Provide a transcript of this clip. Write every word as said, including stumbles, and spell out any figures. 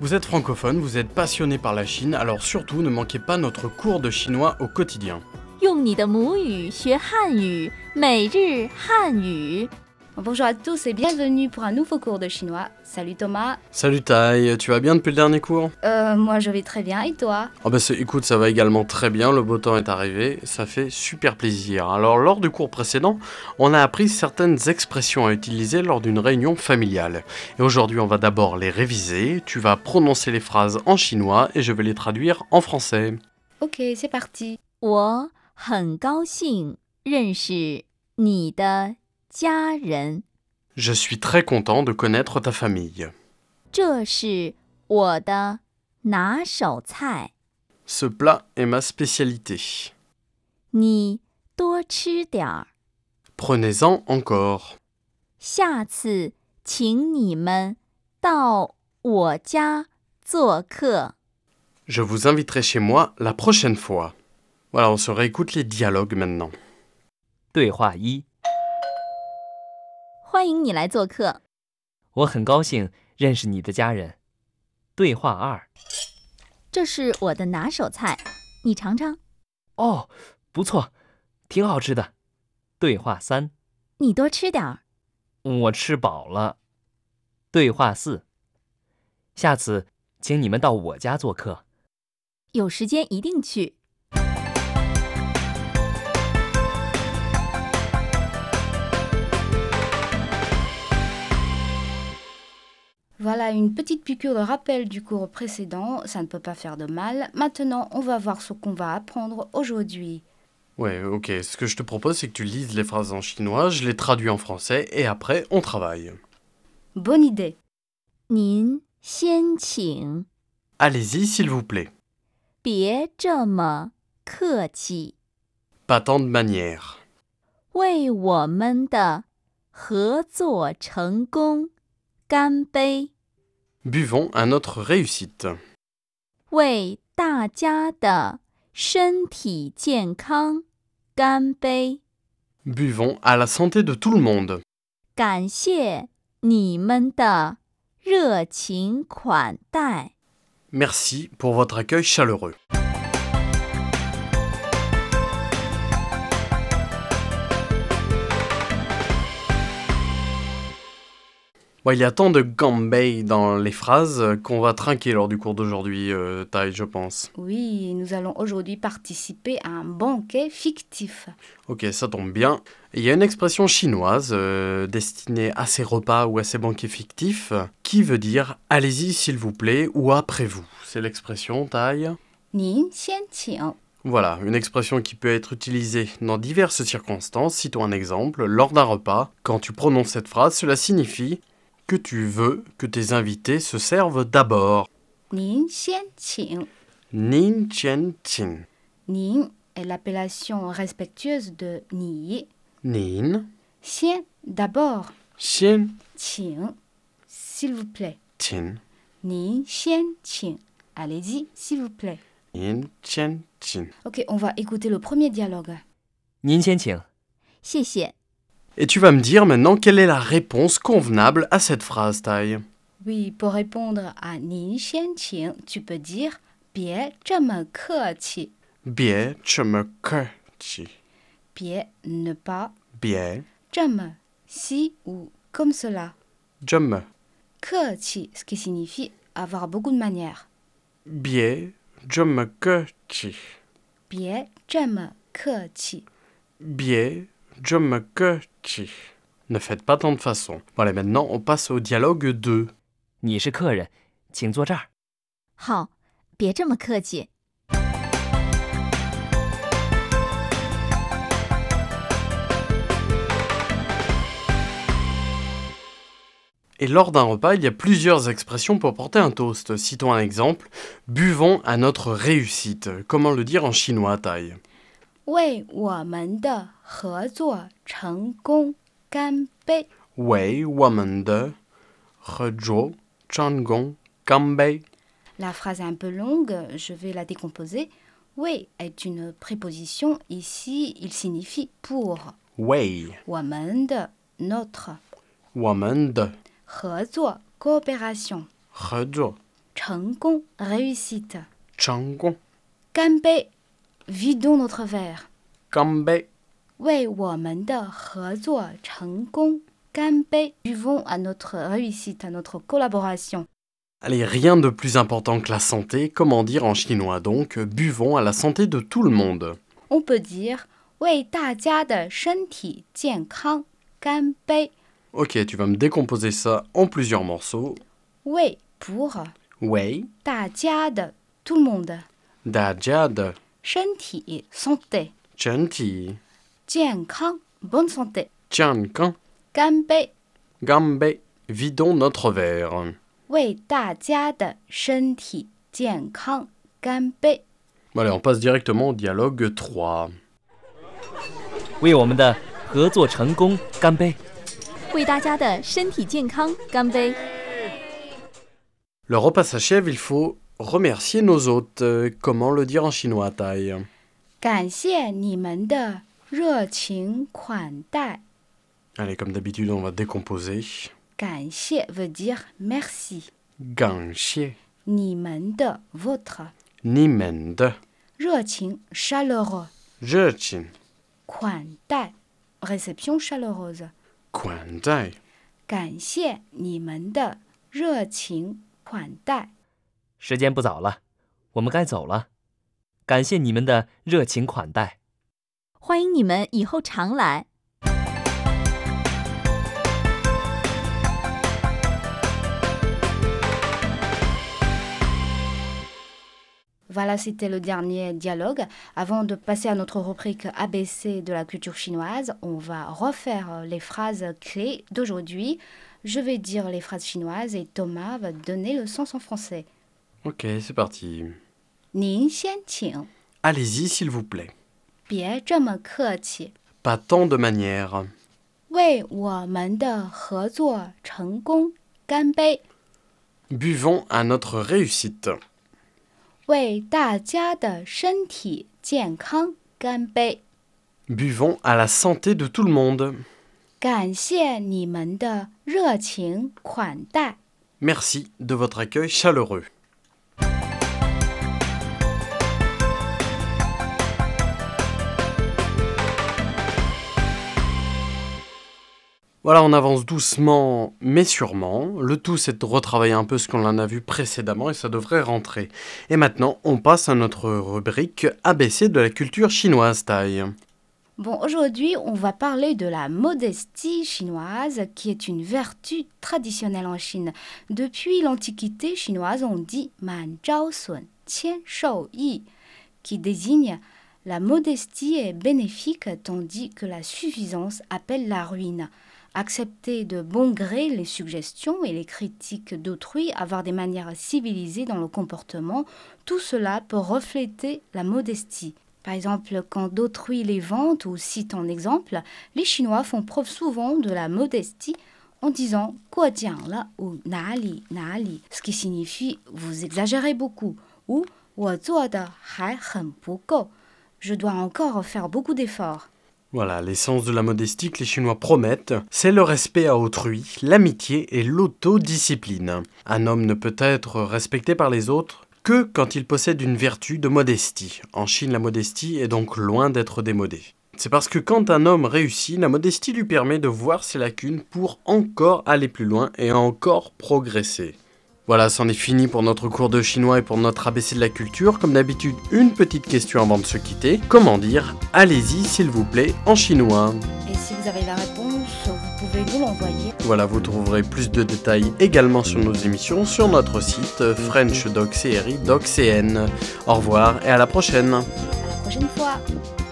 Vous êtes francophone, vous êtes passionné par la Chine, alors surtout ne manquez pas notre cours de chinois au quotidien. 用你的母语学汉语，每日汉语。 Bonjour à tous et bienvenue pour un nouveau cours de chinois. Salut Thomas. Salut Tai, tu vas bien depuis le dernier cours? Euh, moi je vais très bien et toi? Oh bah écoute, ça va également très bien, le beau temps est arrivé, ça fait super plaisir. Alors lors du cours précédent, on a appris certaines expressions à utiliser lors d'une réunion familiale. Et aujourd'hui on va d'abord les réviser, tu vas prononcer les phrases en chinois et je vais les traduire en français. Ok, c'est parti. 我很高兴认识你的家人。 Je suis très content de connaître ta famille. 这是我的拿手菜。 Ce plat est ma spécialité. 你多吃点儿。 Prenez-en encore. 下次请你们到我家做客。 Je vous inviterai chez moi la prochaine fois. Voilà, on se réécoute les dialogues maintenant. 对话一， 欢迎你来做客。 我很高兴认识你的家人。对话二， 这是我的拿手菜，你尝尝。 哦，不错，挺好吃的。对话三， 你多吃点儿。 我吃饱了。对话四，下次请你们到我家做客。 有时间一定去。 Voilà une petite piqûre de rappel du cours précédent, ça ne peut pas faire de mal. Maintenant, on va voir ce qu'on va apprendre aujourd'hui. Ouais, ok. Ce que je te propose, c'est que tu lises les phrases en chinois, je les traduis en français et après, on travaille. Bonne idée. 您先请， Allez-y, s'il vous plaît. 别这么客气， Pas tant de manières. 为我们的合作成功干杯， Buvons à notre réussite. 为大家的身体健康干杯， Buvons à la santé de tout le monde. 感谢你们的热情款待。 Merci pour votre accueil chaleureux. Bon, il y a tant de gambei dans les phrases qu'on va trinquer lors du cours d'aujourd'hui, euh, Tai, je pense. Oui, nous allons aujourd'hui participer à un banquet fictif. Ok, ça tombe bien. Il y a une expression chinoise euh, destinée à ces repas ou à ces banquets fictifs qui veut dire « allez-y s'il vous plaît » ou « après vous ». C'est l'expression, Tai. 您先请. Voilà, une expression qui peut être utilisée dans diverses circonstances. Citons un exemple. Lors d'un repas, quand tu prononces cette phrase, cela signifie que tu veux que tes invités se servent d'abord. 您先请. Nin chen chin. 您 est l'appellation respectueuse de 你. Nin 先 d'abord. xian 请 s'il vous plaît. chin. 您先请. Allez-y, s'il vous plaît. Nin chen chin. Ok, on va écouter le premier dialogue. 您先请。 谢谢。 Et tu vas me dire maintenant quelle est la réponse convenable à cette phrase, Tai. Oui, pour répondre à 您先请, tu peux dire 别这么客气. Bie cheme ke chi. 别 ne pas, Bie 这么 si ou comme cela. jeme. 客气, ce qui signifie avoir beaucoup de manières. Bie jeme ke chi. 别这么客气. Bie jeme ke chi. Ne faites pas tant de façons. Voilà, maintenant on passe au dialogue deux. 你是客人，请坐这儿。 好，别这么客气。 Et lors d'un repas, il y a plusieurs expressions pour porter un toast. Citons un exemple. Buvons à notre réussite. Comment le dire en chinois, Tai? 为我们的合作成功干杯. Wei wamen de rejo changong gambei. La phrase est un peu longue, je vais la décomposer. Wei est une préposition. Ici, il signifie pour. Wei 我们的 notre. wamen de 合作 coopération. rejo 成功 réussite. 成功， 干杯 vidons notre verre. 干杯， 为我们的合作成功干杯 buvons à notre réussite, à notre collaboration. Allez, rien de plus important que la santé, comment dire en chinois donc, buvons à la santé de tout le monde. On peut dire 为大家的身体健康干杯 Ok, tu vas me décomposer ça en plusieurs morceaux. 为 pour 喂， 大家的 tout le monde. 大家的身体 santé. 身体健康 bonne santé. 健康， 干杯干杯，vidons notre verre. 为大家的身体健康干杯 Bon, allez, on passe directement au dialogue trois. 为我们的合作成功干杯！ 为大家的身体健康干杯！ Le repas s'achève, il faut remercier nos hôtes. Euh, Comment le dire en chinois, Tai? 感谢你们的热情款待 Allez, comme d'habitude, on va décomposer. 感谢 veut dire merci. 感谢你们的 votre. 你们的热情 chaleureux. 热情款待 réception chaleureuse. 款待。 感谢你们的热情款待。 时间不早了，我们该走了。感谢你们的热情款待。 欢迎你们以后常来。 Voilà, c'était le dernier dialogue. Avant de passer à notre rubrique A B C de la culture chinoise, on va refaire les phrases clés d'aujourd'hui. Je vais dire les phrases chinoises et Thomas va donner le sens en français. Ok, c'est parti. 您先请， Allez-y, s'il vous plaît. 别这么客气。 Pas tant de manières. 为我们的合作成功干杯！ Buvons à notre réussite. 为大家的身体健康干杯！ Buvons à la santé de tout le monde. 感谢你们的热情款待。 Merci de votre accueil chaleureux. Voilà, on avance doucement mais sûrement. Le tout, c'est de retravailler un peu ce qu'on en a vu précédemment et ça devrait rentrer. Et maintenant, on passe à notre rubrique A B C de la culture chinoise, Tai. Bon, aujourd'hui, on va parler de la modestie chinoise, qui est une vertu traditionnelle en Chine. Depuis l'Antiquité chinoise, on dit Man Zhao Sun, Qian Shou Yi, qui désigne la modestie est bénéfique tandis que la suffisance appelle la ruine. Accepter de bon gré les suggestions et les critiques d'autrui, avoir des manières civilisées dans le comportement, tout cela peut refléter la modestie. Par exemple, quand d'autrui les vante ou cite en exemple, les Chinois font preuve souvent de la modestie en disant « guo jiang le » ou « na li, na li », ce qui signifie « vous exagérez beaucoup » ou « wo zuo de hai hen bu gou », je dois encore faire beaucoup d'efforts. Voilà, l'essence de la modestie que les Chinois promettent, c'est le respect à autrui, l'amitié et l'autodiscipline. Un homme ne peut être respecté par les autres que quand il possède une vertu de modestie. En Chine, la modestie est donc loin d'être démodée. C'est parce que quand un homme réussit, la modestie lui permet de voir ses lacunes pour encore aller plus loin et encore progresser. Voilà, c'en est fini pour notre cours de chinois et pour notre A B C de la culture. Comme d'habitude, une petite question avant de se quitter. Comment dire « allez-y s'il vous plaît » en chinois? Et si vous avez la réponse, vous pouvez nous l'envoyer. Voilà, vous trouverez plus de détails également sur nos émissions sur notre site French Doc C R I Doc C N. Au revoir et à la prochaine. À la prochaine fois.